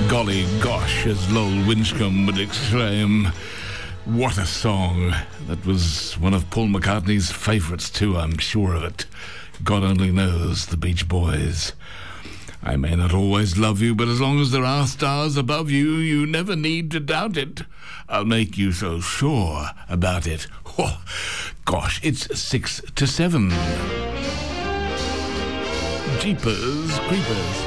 Golly gosh, as Lowell Winchcombe would exclaim. What a song. That was one of Paul McCartney's favourites too, I'm sure of it. God Only Knows, the Beach Boys. I may not always love you, but as long as there are stars above you, you never need to doubt it. I'll make you so sure about it. Oh, gosh, it's 6 to 7. Jeepers Creepers.